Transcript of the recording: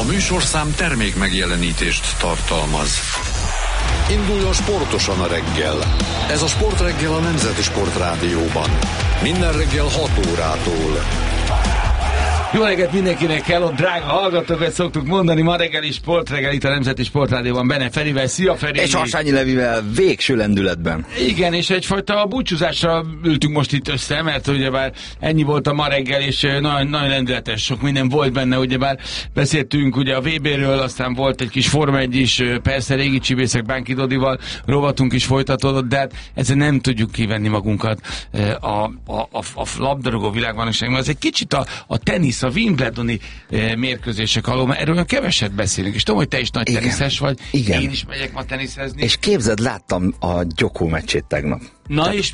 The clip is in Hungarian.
műsorszám termék megjelenítést tartalmaz. Induljon sportosan a reggel. Ez a Sportreggel a Nemzeti Sportrádióban. Minden reggel 6 órától. Jó reggelt mindenkinek, hello, drága hallgatók, ezt szoktuk mondani, ma reggeli Sportreggel itt a Nemzeti Sportrádióban Bene Ferivel, szia Feri! És Harsányi Levivel végső lendületben. Igen, és egyfajta búcsúzásra ültünk most itt össze, mert ugyebár ennyi volt a ma reggel, és nagyon lendületes, sok minden volt benne, ugyebár beszéltünk ugye a VB-ről, aztán volt egy kis Forma 1 is, persze régi csibészek Bánki Dodival, rovatunk is folytatódott, de hát ezzel nem tudjuk kivenni magunkat a labdarúgó világbajnokságban. Ez egy kicsit a tenisz, a Wimbledoni mérkőzések alól, erről keveset beszélünk, és tudom, hogy te is nagy teniszes vagy, igen. Én is megyek ma teniszezni. És képzeld, láttam a Gyokó meccsét tegnap. Na, és